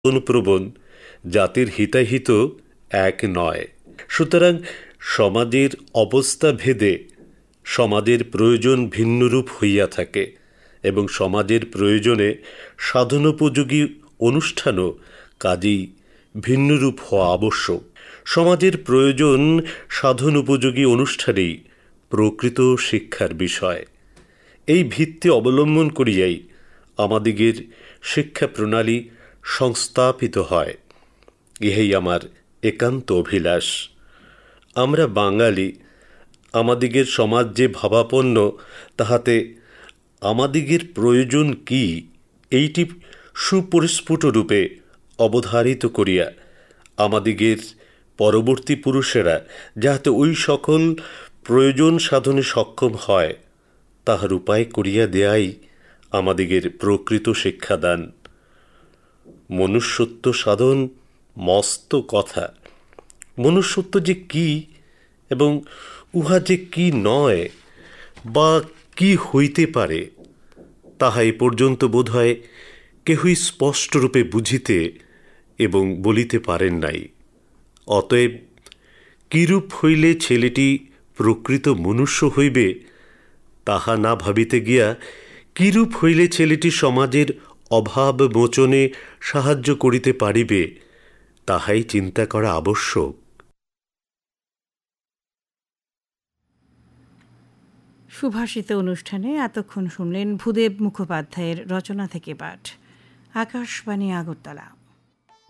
প্রবণ জাতির হিতাহিত এক নয়। সুতরাং সমাজের অবস্থা ভেদে সমাজের প্রয়োজন ভিন্নরূপ হইয়া থাকে এবং সমাজের প্রয়োজনে সাধনোপযোগী অনুষ্ঠানও কাজেই ভিন্নরূপ হওয়া আবশ্যক। সমাজের প্রয়োজন সাধন উপযোগী অনুষ্ঠানেই প্রকৃত শিক্ষার বিষয়। এই ভিত্তি অবলম্বন করিয়াই আমাদিগের শিক্ষা প্রণালী সংস্থাপিত হয়। ইহাই আমার একান্ত অভিলাষ। আমরা বাঙালি, আমাদিগের সমাজ যে ভাবাপন্ন, তাহাতে আমাদিগের প্রয়োজন কি এইটি সুপরিস্ফুট রূপে অবধারিত করিয়া আমাদিগের পরবর্তী পুরুষেরা যাহাতে ওই সকল প্রয়োজন সাধনে সক্ষম হয় তাহার উপায় করিয়া দেয়াই আমাদিগের প্রকৃত শিক্ষাদান। মনুষ্যত্ব সাধন মস্ত কথা। মনুষ্যত্ব যে কি এবং উহা যে কি নয় বা কি হইতে পারে, তাহা এ পর্যন্ত বোধ হয় কেহই স্পষ্টরূপে বুঝিতে এবং বলিতে পারেন নাই। অতএব কিরূপ হইলে ছেলেটি প্রকৃত মনুষ্য হইবে, তাহা না ভাবিতে গিয়া কিরূপ হইলে ছেলেটি সমাজের অভাব মোচনে সাহায্য করিতে পারিবে, তাহাই চিন্তা করা আবশ্যক। সুভাষিত অনুষ্ঠানে এতক্ষণ শুনলেন ভূদেব মুখোপাধ্যায়ের রচনা থেকে পাঠ। আকাশবাণী আগরতলা।